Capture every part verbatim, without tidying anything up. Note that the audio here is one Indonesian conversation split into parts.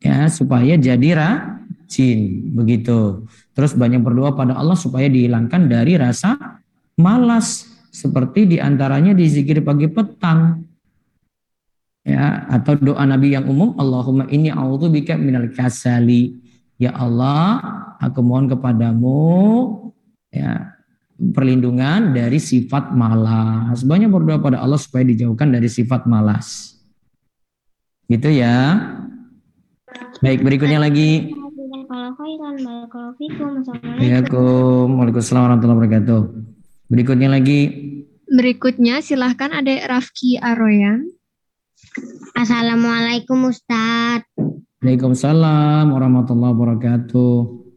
ya supaya jadi rajin begitu. Terus banyak berdoa pada Allah supaya dihilangkan dari rasa malas, seperti diantaranya di zikir pagi petang, ya, atau doa Nabi yang umum, Allahumma inni a'udzubika minal kasali, ya Allah aku mohon kepadamu ya perlindungan dari sifat malas. Banyak berdoa pada Allah supaya dijauhkan dari sifat malas. Gitu ya. Baik, berikutnya lagi. Assalamualaikum warahmatullahi wabarakatuh. Berikutnya lagi. Berikutnya silahkan Adek Rafki Aroyan. Assalamualaikum Ustadz. Waalaikumsalam warahmatullahi wabarakatuh.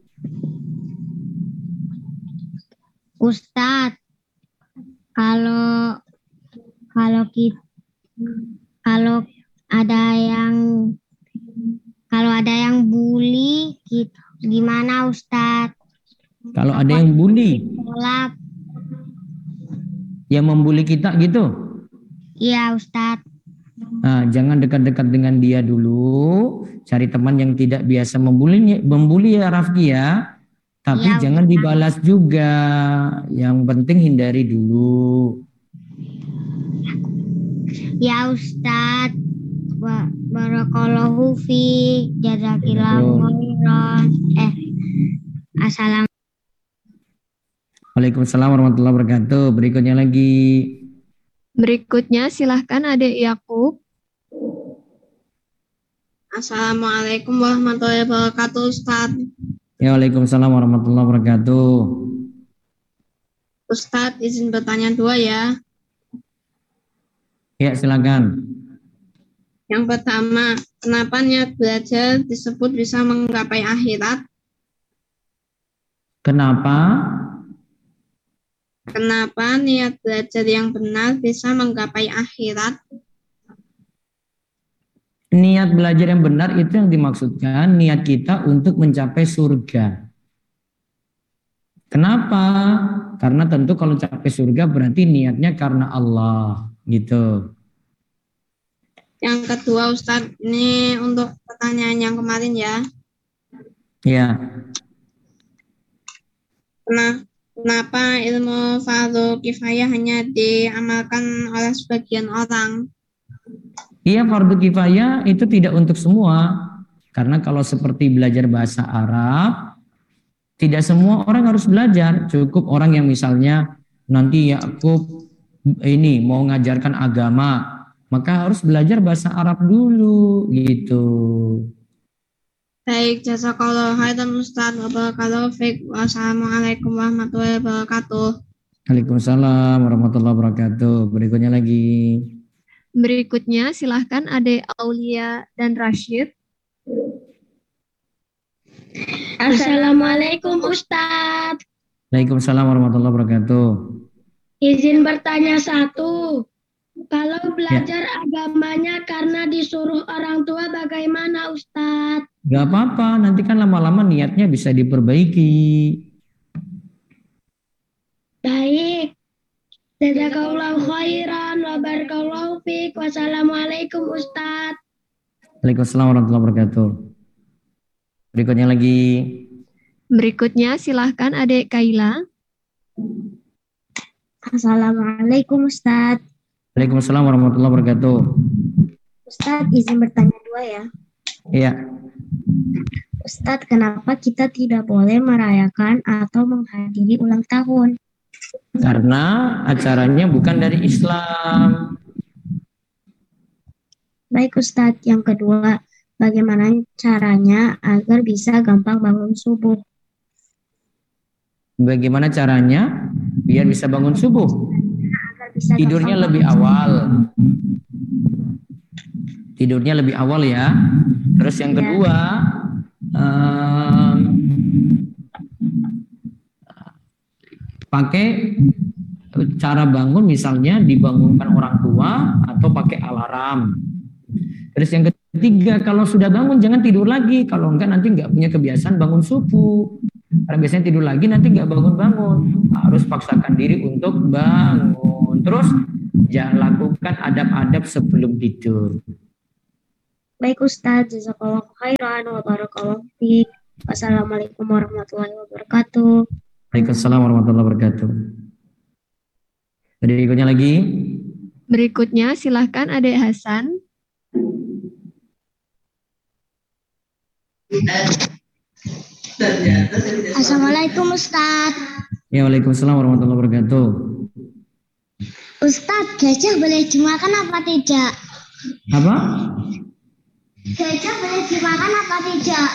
Ustadz, kalau kalau kita kalau ada yang kalau ada yang bully gitu, gimana Ustadz? Kalau ada yang bully, yang membuli kita gitu? Iya Ustadz. Nah, jangan dekat-dekat dengan dia dulu. Cari teman yang tidak biasa membuli, membuli ya Rafki ya. Tapi ya, jangan Ustadz. Dibalas juga. Yang penting hindari dulu. Ya Ustadz. Barakallahu fi jazakillahu khairan. Eh, assalamualaikum. Waalaikumsalam warahmatullahi wabarakatuh. Berikutnya lagi. Berikutnya silahkan Adek Yakub. Assalamualaikum warahmatullahi wabarakatuh, Ustaz. Ya, waalaikumsalam warahmatullahi wabarakatuh. Ustaz, izin bertanya dua ya. Ya, silakan. Yang pertama, kenapa niat belajar disebut bisa menggapai akhirat? Kenapa? Kenapa niat belajar yang benar bisa menggapai akhirat? Niat belajar yang benar itu yang dimaksudkan niat kita untuk mencapai surga. Kenapa? Karena tentu kalau capai surga berarti niatnya karena Allah, gitu. Yang kedua Ustadz, ini untuk pertanyaan yang kemarin ya. Ya. Nah, kenapa ilmu fardu kifayah hanya diamalkan oleh sebagian orang? Iya, fardu kifayah itu tidak untuk semua. Karena kalau seperti belajar bahasa Arab, tidak semua orang harus belajar. Cukup orang yang misalnya nanti Yakub ini mau ngajarkan agama, maka harus belajar bahasa Arab dulu gitu. Baik, jazakallahu khairan Ustaz wa barakallahu fiik. Wassalamualaikum warahmatullahi wabarakatuh. Waalaikumsalam warahmatullahi wabarakatuh. Berikutnya lagi. Berikutnya silahkan Adek Aulia dan Rashid. Assalamualaikum Ustaz. Waalaikumsalam warahmatullahi wabarakatuh. Izin bertanya satu. Kalau belajar ya. Agamanya karena disuruh orang tua bagaimana Ustaz? Gak apa-apa, nanti kan lama-lama niatnya bisa diperbaiki. Baik. Jazakallahu khairan wa barakallahu fiik. Wassalamualaikum Ustaz. Waalaikumsalam warahmatullahi wabarakatuh. Berikutnya lagi. Berikutnya silahkan Adek Kaila. Assalamualaikum Ustaz. Waalaikumsalam warahmatullahi wabarakatuh. Ustaz, izin bertanya dua ya. Iya. Ustaz, kenapa kita tidak boleh merayakan atau menghadiri ulang tahun? Karena acaranya bukan dari Islam. Baik Ustaz, yang kedua, bagaimana caranya agar bisa gampang bangun subuh? Bagaimana caranya biar bisa bangun subuh? Bisa tidurnya lebih awal. Tidurnya lebih awal ya. Terus yang kedua, ya. um, pakai cara bangun misalnya dibangunkan orang tua atau pakai alarm. Terus yang ketiga, kalau sudah bangun jangan tidur lagi. Kalau enggak nanti enggak punya kebiasaan bangun subuh. Karena biasanya tidur lagi nanti enggak bangun-bangun. Harus paksakan diri untuk bangun. Terus jangan lakukan adab-adab sebelum tidur. Baik Ustadz, jazakallahu khairan wa barakallahu fiik. Wassalamualaikum warahmatullahi wabarakatuh. Waalaikumsalam warahmatullahi wabarakatuh. Berikutnya lagi. Berikutnya silahkan Adik Hasan. Assalamualaikum Ustadz. Ya, waalaikumsalam warahmatullahi wabarakatuh. Ustadz, gajah boleh dimakan apa tidak? Apa? Gajah boleh dimakan apa tidak?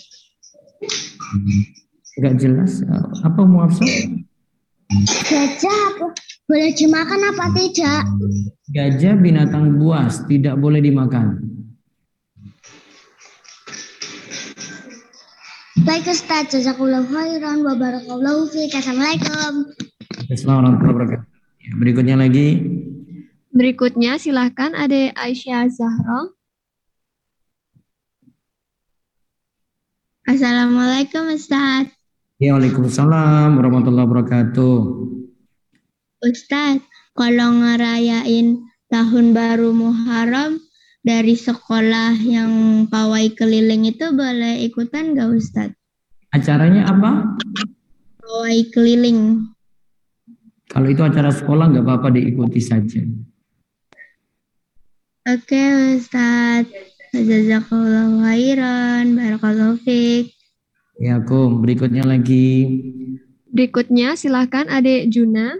Enggak jelas. Apa mau Hafsah? Gajah apa? Boleh dimakan apa tidak? Gajah binatang buas, tidak boleh dimakan. Baik Ustadz, jazakallahu khairan wa barakallahu fiik. Assalamualaikum. Assalamualaikum warahmatullahi wabarakatuh. Ya, berikutnya lagi. Berikutnya silahkan Adik Aisyah Zahra. Assalamualaikum Ustadz. Ya, waalaikumsalam warahmatullahi wabarakatuh. Ustadz, kalau ngerayain tahun baru Muharram dari sekolah yang pawai keliling itu boleh ikutan nggak Ustadz? Acaranya apa? Pawai keliling. Kalau itu acara sekolah nggak apa-apa, diikuti saja. Oke Ustadz. Jazakallahu khairan, barakallahu fiik. Ya, Kum. Berikutnya lagi. Berikutnya silahkan Adik Juna.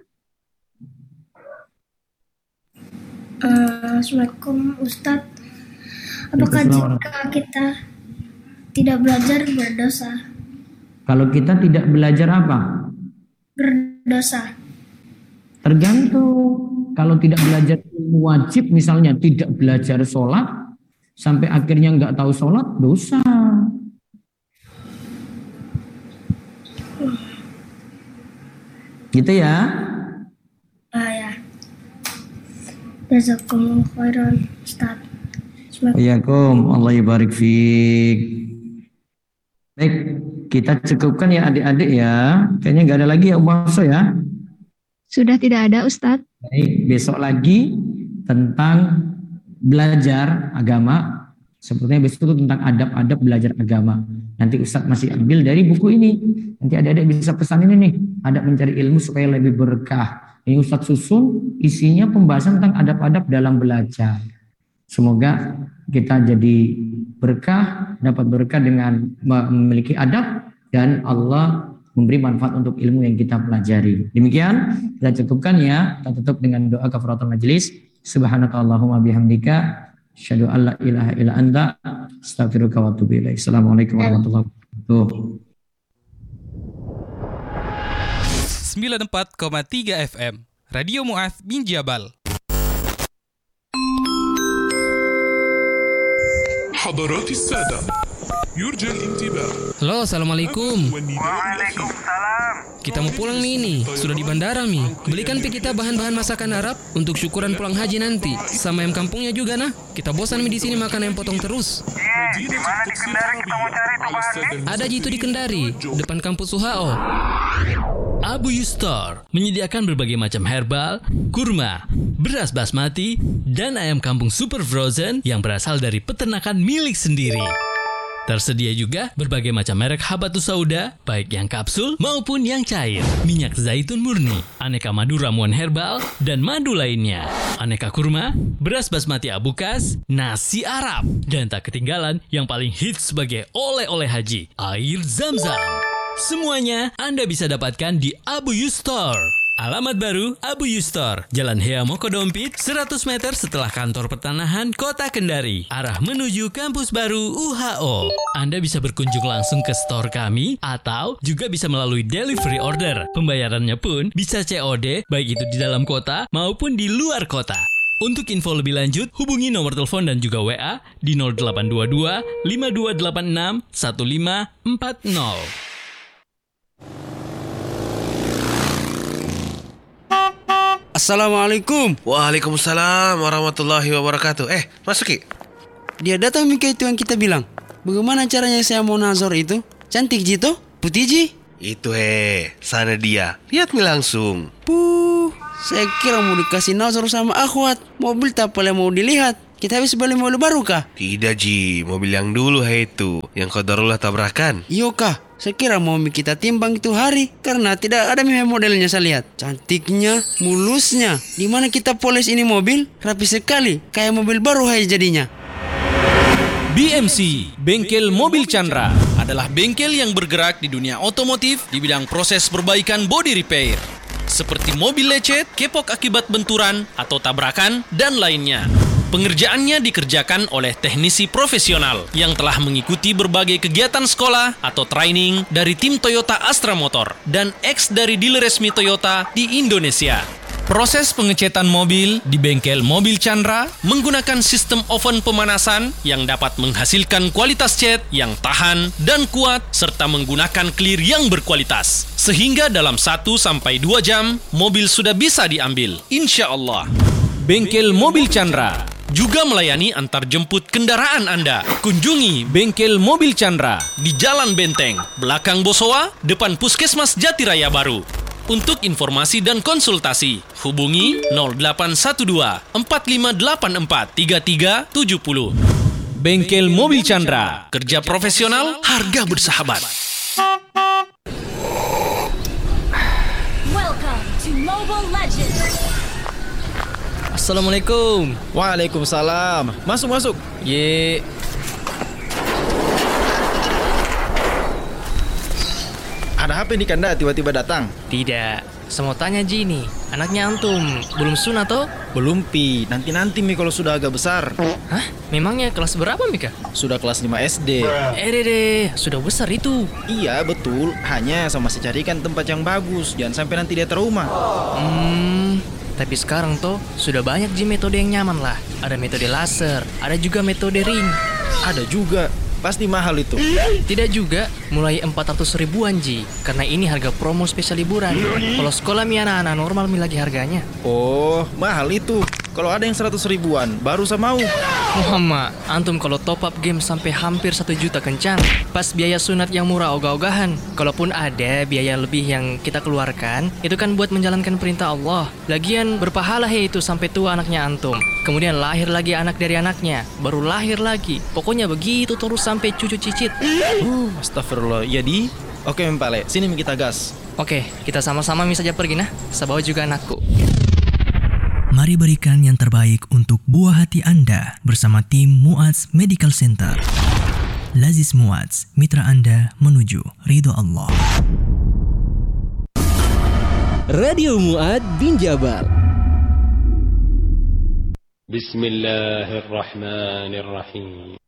Uh, Assalamualaikum Ustadz. Apakah jika kita tidak belajar berdosa? Kalau kita tidak belajar apa? Berdosa. Tergantung. Kalau tidak belajar wajib, misalnya tidak belajar sholat, sampai akhirnya nggak tahu sholat, dosa. Gitu ya? Ah ya. Jazakumullah khairan Ustaz. Waalaikumsalam. Allah yabarik fiik. Baik, kita cukupkan ya adik-adik ya. Kayaknya nggak ada lagi ya Umar So ya. Sudah tidak ada Ustadz. Baik, besok lagi tentang belajar agama. Sepertinya besok itu tentang adab-adab belajar agama. Nanti Ustadz masih ambil dari buku ini. Nanti adik-adik bisa pesan ini nih. Adab mencari ilmu supaya lebih berkah. Ini Ustadz susun isinya pembahasan tentang adab-adab dalam belajar. Semoga kita jadi berkah, dapat berkah dengan memiliki adab, dan Allah memberi manfaat untuk ilmu yang kita pelajari. Demikian kita cukupkan ya. Kita tutup dengan doa kafaratul majelis. Subhanakallahumma bihamdika asyhadu an la ilaha illa anta astaghfiruka wa atubu ilaik. Assalamualaikum warahmatullahi wabarakatuh. sembilan puluh empat koma tiga F M Radio Mu'adz bin Jabal. حضرات السادة يرجى الانتباه. Halo, assalamualaikum. Waalaikumsalam. Kita mau pulang nih ini, sudah di bandara nih. Belikan pi kita bahan-bahan masakan Arab untuk syukuran pulang haji nanti. Sama ayam kampungnya juga nah. Kita bosan nih di sini makan ayam potong terus. Iya, di mana di Kendari kita mau cari tuh bahan? Ada jitu di Kendari, depan kampus U H O. Abu Yustar menyediakan berbagai macam herbal, kurma, beras basmati, dan ayam kampung super frozen yang berasal dari peternakan milik sendiri. Tersedia juga berbagai macam merek habatus sauda, baik yang kapsul maupun yang cair, minyak zaitun murni, aneka madu ramuan herbal, dan madu lainnya, aneka kurma, beras basmati abukas, nasi Arab, dan tak ketinggalan yang paling hits sebagai oleh-oleh haji, air Zam-Zam. Semuanya Anda bisa dapatkan di Abu Yustar. Alamat baru Abu Yustar, Jalan Hea Mokodompit, seratus meter setelah kantor pertanahan Kota Kendari, arah menuju kampus baru U H O. Anda bisa berkunjung langsung ke store kami atau juga bisa melalui delivery order. Pembayarannya pun bisa C O D, baik itu di dalam kota maupun di luar kota. Untuk info lebih lanjut, hubungi nomor telepon dan juga W A di nol delapan dua dua lima dua delapan enam satu lima empat nol. Assalamualaikum. Waalaikumsalam warahmatullahi wabarakatuh. Eh, masuki. Dia datang Mika itu yang kita bilang. Bagaimana caranya saya mau nazar itu? Cantik Jito? Putih Ji? Itu he, sana dia. Lihat nih langsung. Puh, saya kira mau dikasih nazar sama akhwat. Mobil tak boleh mau dilihat. Kita habis beli mobil baru kah? Tidak Ji, mobil yang dulu hai itu, yang qadarullah tabrakan. Iyo kah? Saya kira mau kita timbang itu hari, karena tidak ada modelnya saya lihat. Cantiknya, mulusnya. Di mana kita poles ini mobil? Rapi sekali, kayak mobil baru hai jadinya. B M C, Bengkel Mobil Chandra, adalah bengkel yang bergerak di dunia otomotif di bidang proses perbaikan body repair. Seperti mobil lecet, kepok akibat benturan atau tabrakan, dan lainnya. Pengerjaannya dikerjakan oleh teknisi profesional yang telah mengikuti berbagai kegiatan sekolah atau training dari tim Toyota Astra Motor dan ex dari dealer resmi Toyota di Indonesia. Proses pengecetan mobil di bengkel Mobil Chandra menggunakan sistem oven pemanasan yang dapat menghasilkan kualitas cat yang tahan dan kuat serta menggunakan clear yang berkualitas. Sehingga dalam satu sampai dua jam, mobil sudah bisa diambil. Insya Allah. Bengkel Mobil Chandra juga melayani antar jemput kendaraan Anda. Kunjungi Bengkel Mobil Chandra di Jalan Benteng, belakang Bosowa, depan Puskesmas Jatiraya Baru. Untuk informasi dan konsultasi, hubungi nol delapan satu dua empat lima delapan empat tiga tiga tujuh nol. Bengkel Mobil Chandra, kerja profesional, harga bersahabat. Welcome to Mobile Legends. Assalamualaikum. Waalaikumsalam. Masuk, masuk. Ye. Ada apa nih Kanda tiba-tiba datang? Tidak. Saya mau tanya Ji nih, anaknya antum belum sunat toh? Belum Pi, nanti-nanti Mi kalau sudah agak besar. Hah? Memangnya kelas berapa Mika? Sudah kelas lima S D. Eh deh, sudah besar itu. Iya betul, hanya saya masih carikan tempat yang bagus, jangan sampai nanti dia trauma. Hmm, tapi sekarang toh sudah banyak Ji metode yang nyaman lah. Ada metode laser, ada juga metode ring. Ada juga. Pasti mahal itu. Tidak juga, mulai empat ratus ribuan Ji. Karena ini harga promo spesial liburan. Kalau sekolah mi anak-anak normal mi lagi harganya. Oh, mahal itu. Kalau ada yang seratus ribuan, baru saya mau. Muhammad, antum kalau top up game sampai hampir satu juta kencan. Pas biaya sunat yang murah ogah-ogahan. Kalaupun ada biaya lebih yang kita keluarkan, itu kan buat menjalankan perintah Allah. Lagian berpahala he itu sampai tua anaknya antum. Kemudian lahir lagi anak dari anaknya, baru lahir lagi. Pokoknya begitu terus sampai cucu cicit. Uh, astagfirullah. Jadi, oke Mempale, sini kita gas. Oke, kita sama-sama mi saja pergi nah. Saya bawa juga anakku. Mari berikan yang terbaik untuk buah hati Anda bersama tim Mu'adz Medical Center. Lazis Mu'adz, mitra Anda menuju ridho Allah. Radio Mu'adz Binjabal. Bismillahirrahmanirrahim.